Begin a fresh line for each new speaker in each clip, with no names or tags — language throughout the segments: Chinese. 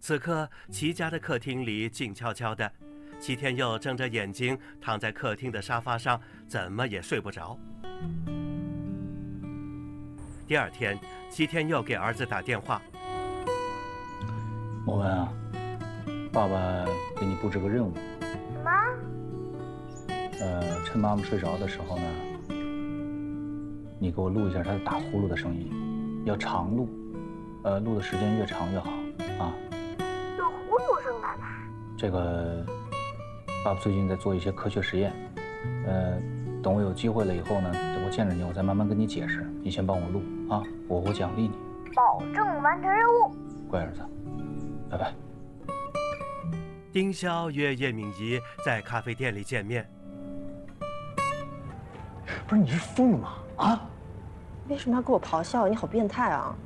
此刻，齐家的客厅里静悄悄的，齐天佑睁着眼睛躺在客厅的沙发上，怎么也睡不着。第二天，齐天佑给儿子打电话：“
莫文啊，爸爸给你布置个任务。
妈。
趁妈妈睡着的时候呢，你给我录一下她的打呼噜的声音，要长录，录的时间越长越好啊。
有呼噜声奶奶。
这个，爸爸最近在做一些科学实验，等我有机会了以后呢，等我见着你，我再慢慢跟你解释。你先帮我录啊，我奖励你，
保证完成任务。
乖儿子，拜拜。”
丁潇约叶敏仪在咖啡店里见面。
不是你是疯了吗？啊？
为什么要给我咆哮？你好变态啊！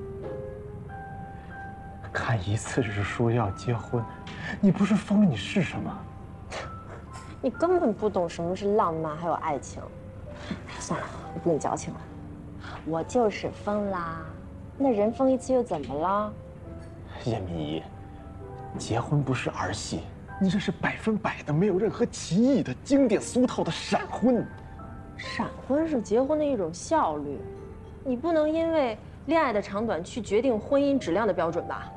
看一次日书要结婚，你不是疯了你是什么？
你根本不懂什么是浪漫，还有爱情。算了，我不跟你矫情了。我就是疯啦，那人疯一次又怎么了？
叶敏仪，结婚不是儿戏，你这是100%的没有任何歧义的经典俗套的闪婚。
闪婚是结婚的一种效率，你不能因为恋爱的长短去决定婚姻质量的标准吧？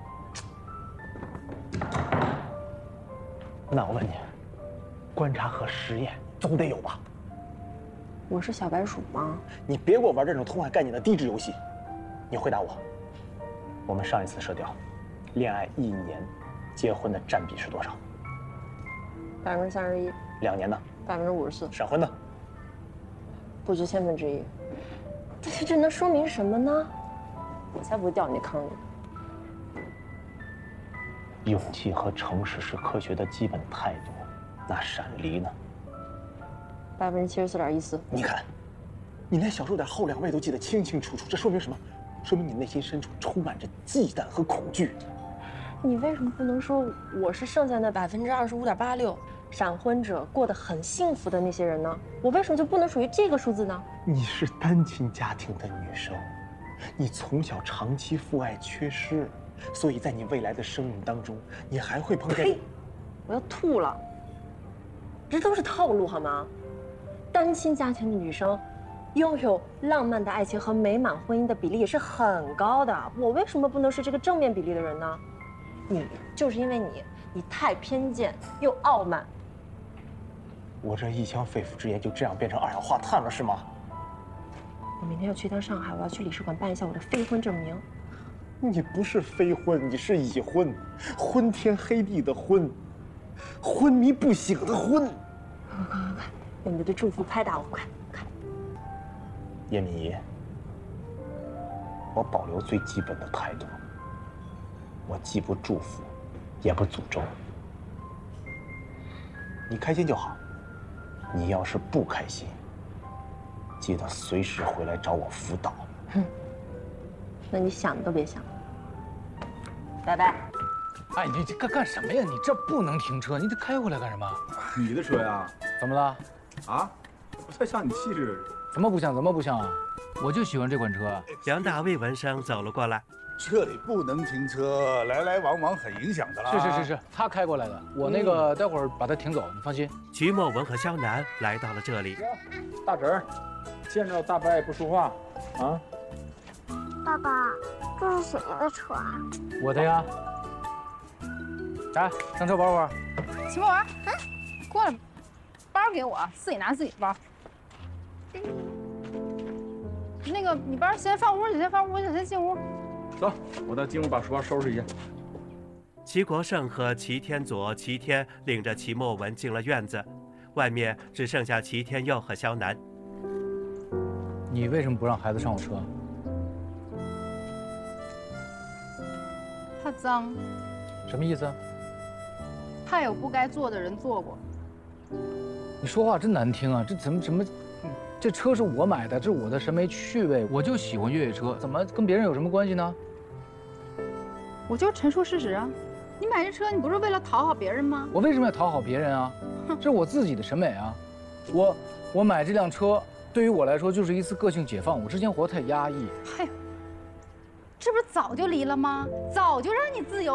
那我问你，观察和实验总得有吧？
我是小白鼠吗？
你别给我玩这种偷换概念的低智游戏。你回答我，我们上一次射雕，恋爱1年，结婚的占比是多少
31%。
2年呢
54%。
闪婚呢？
不值1/1000。但是这能说明什么呢？我才不会掉你那坑里。
勇气和诚实是科学的基本态度，那闪离呢
？74.14%。
你看，你连小数点后2位都记得清清楚楚，这说明什么？说明你内心深处充满着忌惮和恐惧。
你为什么不能说我是剩下那25.86%闪婚者过得很幸福的那些人呢？我为什么就不能属于这个数字呢？
你是单亲家庭的女生，你从小长期父爱缺失，所以在你未来的生命当中，你还会碰见……
我要吐了！这都是套路好吗？单亲家庭的女生，拥有浪漫的爱情和美满婚姻的比例也是很高的。我为什么不能是这个正面比例的人呢？你就是因为你太偏见又傲慢。
我这一腔肺腑之言就这样变成2氧化碳了是吗？
我明天要去一趟上海，我要去领事馆办一下我的非婚证明。
你不是非婚，你是已婚，昏天黑地的昏，昏迷不醒的昏。
快，用你的祝福拍打我，快！
叶敏仪，我保留最基本的态度，我既不祝福，也不诅咒。你开心就好，你要是不开心，记得随时回来找我辅导。
那你想都别想。拜拜。
哎，你这干什么呀？你这不能停车，你得开回来干什么？
你的车呀？
怎么了？
啊，不太像你气质。
怎么不像？怎么不像啊？我就喜欢这款车。
梁大卫闻声走了过来。
这里不能停车，来来往往很影响的啦。
是，他开过来的，我那个待会儿把他停走，你放心。
徐墨文和肖楠来到了这里。
大侄儿，见着大伯也不说话啊？
爸爸，这是谁的车啊？
我的呀。来，上车玩玩。
齐墨文，过来，包给我，自己拿自己的包。那个，你包先放屋里，先进屋。
走，我到进屋把书包收拾一下。
齐国胜和齐天佐、齐天领着齐墨文进了院子，外面只剩下齐天佑和肖楠。
你为什么不让孩子上我车？
怕脏。
什么意思？
怕有不该坐的人坐过。
你说话真难听啊！这怎么？这车是我买的，这是我的审美趣味，我就喜欢越野车，怎么跟别人有什么关系呢？
我就陈述事实啊！你买这车，你不是为了讨好别人吗？
我为什么要讨好别人啊？这是我自己的审美啊！我买这辆车，对于我来说就是一次个性解放。我之前活得太压抑。
哎呦，这不是早就离了吗？早就让你自由。